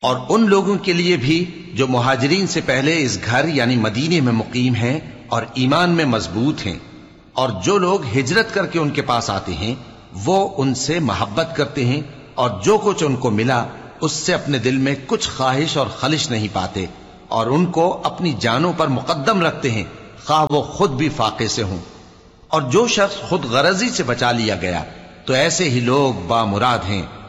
और उन लोगों के लिए भी जो मुहाजिरीन से पहले इस घर यानी मदीने में मुकीम हैं और ईमान में मजबूत हैं, और जो लोग हिजरत करके उनके पास आते हैं वो उनसे मोहब्बत करते हैं और जो कुछ उनको मिला उससे अपने दिल में कुछ ख्वाहिश और खलिश नहीं पाते, और उनको अपनी जानों पर मुकद्दम रखते हैं, खा वो खुद भी फाके से हों। और जो शख्स खुद गरजी से बचा लिया गया तो ऐसे ही लोग बामुराद हैं